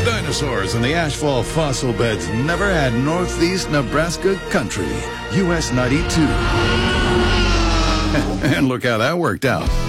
Dinosaurs in the Ashfall fossil beds never had northeast Nebraska country. US 92. And look how that worked out.